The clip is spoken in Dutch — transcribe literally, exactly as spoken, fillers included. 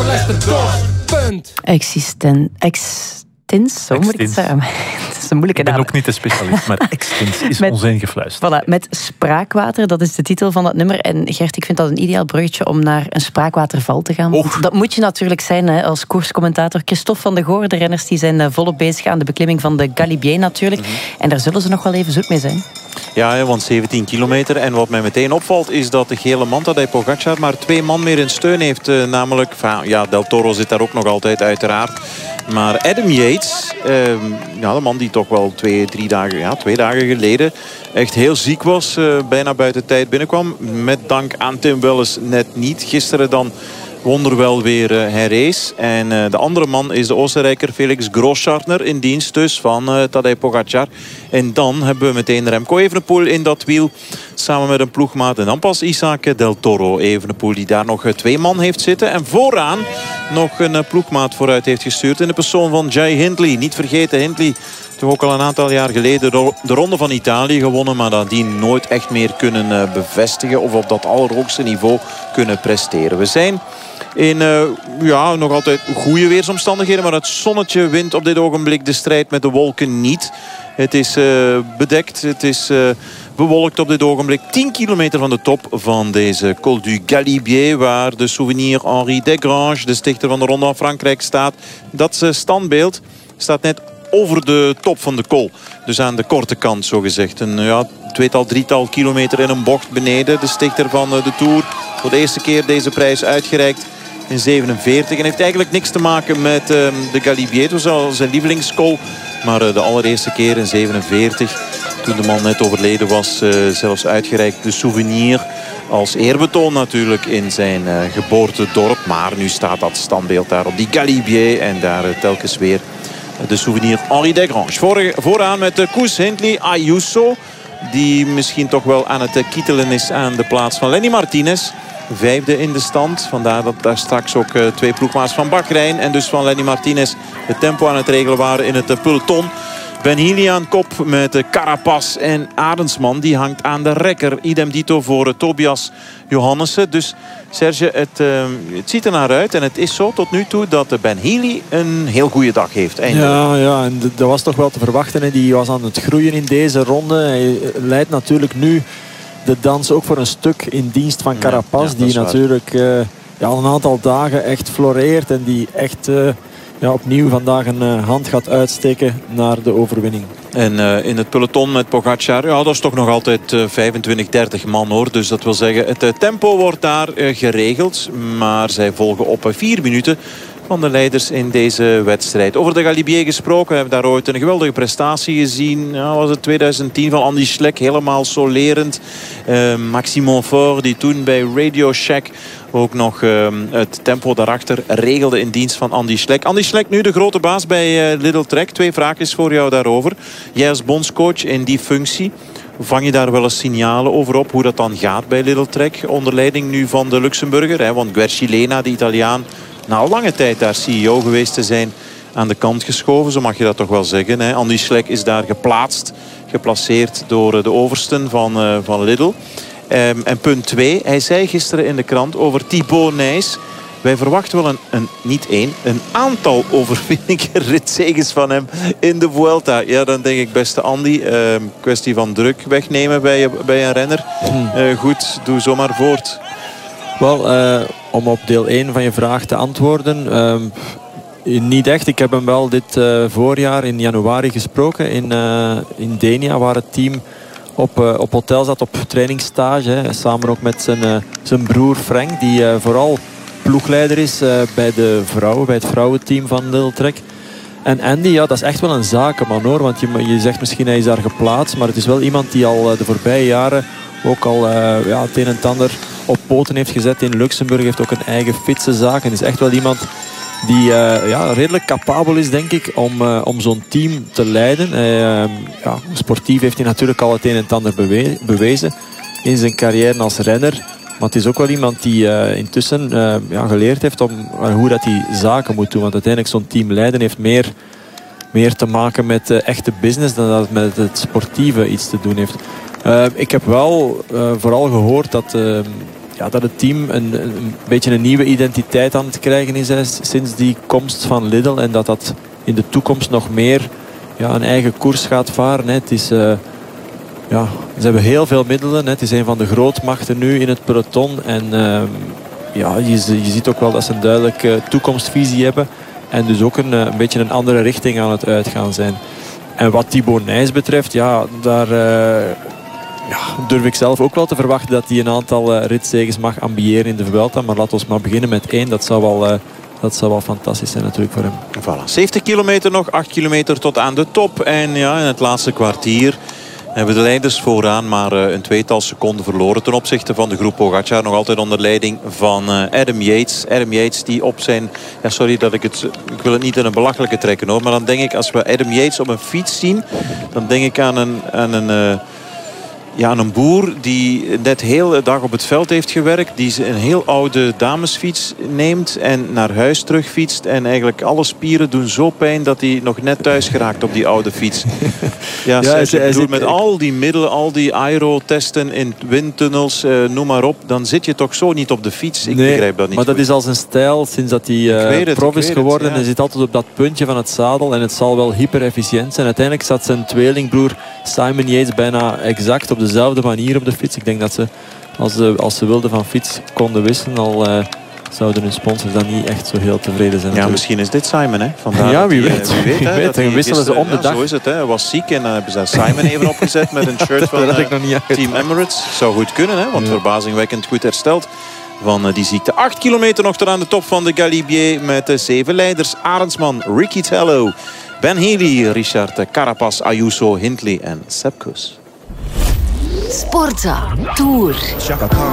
Punt. Existen... Extins, zo moet ik het zeggen. Het is een moeilijke naam. Ik ben ook niet de specialist, maar Extins is met, ons ingefluisterd. Voilà, met Spraakwater, dat is de titel van dat nummer. En Gert, ik vind dat een ideaal bruggetje om naar een spraakwaterval te gaan. Oh. Dat moet je natuurlijk zijn hè, als koerscommentator. Christophe van de Goor, de renners die zijn volop bezig aan de beklimming van de Galibier natuurlijk. Mm-hmm. En daar zullen ze nog wel even zoet mee zijn. Ja, want zeventien kilometer. En wat mij meteen opvalt is dat de gele man, Tadej Pogacar, maar twee man meer in steun heeft. Uh, namelijk, enfin, ja, Del Toro zit daar ook nog altijd uiteraard. Maar Adam Yates, uh, ja, de man die toch wel twee, drie dagen, ja, twee dagen geleden echt heel ziek was. Uh, bijna buiten tijd binnenkwam. Met dank aan Tim Welles net niet. Gisteren dan wonderwel weer uh, herrace. En uh, de andere man is de Oostenrijker Felix Großschartner in dienst dus van uh, Tadej Pogacar. En dan hebben we meteen Remco Evenepoel in dat wiel. Samen met een ploegmaat. En dan pas Isaac Del Toro Evenepoel die daar nog uh, twee man heeft zitten. En vooraan nog een uh, ploegmaat vooruit heeft gestuurd. In de persoon van Jay Hindley. Niet vergeten, Hindley toch ook al een aantal jaar geleden de Ronde van Italië gewonnen. Maar dat die nooit echt meer kunnen uh, bevestigen. Of op dat allerhoogste niveau kunnen presteren. We zijn in uh, ja, nog altijd goede weersomstandigheden. Maar het zonnetje wint op dit ogenblik de strijd met de wolken niet. Het is uh, bedekt. Het is uh, bewolkt op dit ogenblik. tien kilometer van de top van deze Col du Galibier. Waar de souvenir Henri Desgrange, de stichter van de Ronde van Frankrijk, staat. Dat uh, standbeeld staat net over de top van de col. Dus aan de korte kant zogezegd. Een ja, tweetal, drietal kilometer in een bocht beneden. De stichter van uh, de Tour. Voor de eerste keer deze prijs uitgereikt in zevenenveertig. En heeft eigenlijk niks te maken met uh, de Galibier. Het was al zijn lievelingscol. Maar uh, de allereerste keer in zevenenveertig. Toen de man net overleden was. Uh, zelfs uitgereikt de souvenir. Als eerbetoon natuurlijk in zijn uh, geboortedorp. Maar nu staat dat standbeeld daar op die Galibier. En daar uh, telkens weer de souvenir Henri Desgrange. Voor, vooraan met de Koes Hindley Ayuso. Die misschien toch wel aan het kietelen is aan de plaats van Lenny Martinez. Vijfde in de stand. Vandaar dat daar straks ook uh, twee ploegmaats van Bahrein en dus van Lenny Martinez het tempo aan het regelen waren in het uh, peloton. Ben Healy aan kop met uh, Carapaz en Arendsman. Die hangt aan de rekker. Idem dito voor uh, Tobias Johannessen. Dus Serge, het, uh, het ziet er naar uit. En het is zo tot nu toe dat uh, Ben Healy een heel goede dag heeft. Eindelijk. Ja, ja, en dat was toch wel te verwachten. Hè. Die was aan het groeien in deze ronde. Hij leidt natuurlijk nu de dans ook voor een stuk in dienst van Carapaz. Ja, ja, die natuurlijk uh, ja, al een aantal dagen echt floreert. En die echt uh, ja, opnieuw vandaag een uh, hand gaat uitsteken naar de overwinning. En uh, in het peloton met Pogacar, ja, dat is toch nog altijd uh, vijfentwintig, dertig man hoor. Dus dat wil zeggen, het uh, tempo wordt daar uh, geregeld. Maar zij volgen op uh, vier minuten van de leiders in deze wedstrijd. Over de Galibier gesproken. We hebben daar ooit een geweldige prestatie gezien. Ja, was het twintig tien van Andy Schleck. Helemaal solerend. Uh, Maxime Monfort die toen bij Radio Shack ook nog uh, het tempo daarachter regelde in dienst van Andy Schleck. Andy Schleck nu de grote baas bij uh, Lidl Trek. Twee vraagjes voor jou daarover. Jij als bondscoach in die functie. Vang je daar wel eens signalen over op hoe dat dan gaat bij Lidl Trek? Onder leiding nu van de Luxemburger. Hè? Want Guercilena, de Italiaan, na al lange tijd daar C E O geweest te zijn, aan de kant geschoven. Zo mag je dat toch wel zeggen. Hè? Andy Schleck is daar geplaatst. Geplaceerd door de oversten van, uh, van Lidl. Um, en punt twee. Hij zei gisteren in de krant over Thibaut Nys. Wij verwachten wel een, een niet één, een aantal overwinningen, ritzeges van hem in de Vuelta. Ja, dan denk ik, beste Andy, uh, kwestie van druk wegnemen bij, bij een renner. Uh, goed, doe zomaar voort. Wel, uh, om op deel één van je vraag te antwoorden. Uh, niet echt. Ik heb hem wel dit uh, voorjaar in januari gesproken in, uh, in Denia, waar het team op, uh, op hotel zat op trainingsstage. Hè. Samen ook met zijn, uh, zijn broer Frank, die uh, vooral ploegleider is uh, bij de vrouwen, bij het vrouwenteam van Lidl Trek. En Andy, ja, dat is echt wel een zakenman hoor. Want je, je zegt misschien hij is daar geplaatst, maar het is wel iemand die al uh, de voorbije jaren ook al uh, ja, het een en het ander op poten heeft gezet in Luxemburg. Heeft ook een eigen fietsenzaak. En is echt wel iemand die uh, ja, redelijk capabel is, denk ik, om, uh, om zo'n team te leiden. Uh, ja, sportief heeft hij natuurlijk al het een en het ander bewe bewezen in zijn carrière als renner. Maar het is ook wel iemand die uh, intussen uh, ja, geleerd heeft om, uh, hoe dat hij zaken moet doen. Want uiteindelijk zo'n team leiden heeft meer, meer te maken met uh, echte business dan dat het met het sportieve iets te doen heeft. Uh, ik heb wel uh, vooral gehoord dat uh, ja, dat het team een, een beetje een nieuwe identiteit aan het krijgen is hè, sinds die komst van Lidl. En dat dat in de toekomst nog meer ja, een eigen koers gaat varen. Hè. Het is, uh, ja, ze hebben heel veel middelen. Hè. Het is een van de grootmachten nu in het peloton. En uh, ja, je, je ziet ook wel dat ze een duidelijke toekomstvisie hebben. En dus ook een, een beetje een andere richting aan het uitgaan zijn. En wat Thibaut Nys betreft, ja, daar uh, ja, durf ik zelf ook wel te verwachten dat hij een aantal uh, ritzeges mag ambiëren in de Vuelta. Maar laten we maar beginnen met één. Dat zou wel, uh, dat zou wel fantastisch zijn natuurlijk voor hem. Voilà. zeventig kilometer nog, acht kilometer tot aan de top. En ja, in het laatste kwartier hebben de leiders vooraan maar uh, een tweetal seconden verloren ten opzichte van de groep Pogacar. Nog altijd onder leiding van uh, Adam Yates. Adam Yates die op zijn... Ja, sorry dat ik het... Ik wil het niet in een belachelijke trekken hoor. Maar dan denk ik, als we Adam Yates op een fiets zien, dan denk ik aan een... Aan een uh, Ja, een boer die net heel de dag op het veld heeft gewerkt. Die een heel oude damesfiets neemt en naar huis terugfietst. En eigenlijk alle spieren doen zo pijn dat hij nog net thuis geraakt op die oude fiets. Ja, ja hij, hij zit, met al die middelen, al die aerotesten in windtunnels, uh, noem maar op. Dan zit je toch zo niet op de fiets. Ik nee, begrijp dat niet. Maar dat is al zijn stijl sinds dat hij uh, prof is geworden. Het, ja. Hij zit altijd op dat puntje van het zadel. En het zal wel hyper-efficiënt zijn. Uiteindelijk zat zijn tweelingbroer Simon Yates bijna exact op dezelfde manier op de fiets. Ik denk dat ze, als ze, als ze wilden van fiets konden wisselen, al uh, zouden hun sponsors dan niet echt zo heel tevreden zijn. Ja, natuurlijk. Misschien is dit Simon, hè? Vandaar ja, wie die, weet. Wie weet, wie hè, weet. Dan wisselen ze om de ja, dag. Zo is het, hè. Hij was ziek en dan hebben ze Simon even opgezet met een shirt van dat uh, ik nog niet Team Emirates. Zou goed kunnen, hè? Want ja. verbazingwekkend goed hersteld van uh, die ziekte. Acht kilometer nog tot aan de top van de Galibier met uh, zeven leiders. Arendsman, Ricky Tello, Ben Healy, Richard Carapaz, Ayuso, Hindley en Sepp Kuss. Sportza Tour.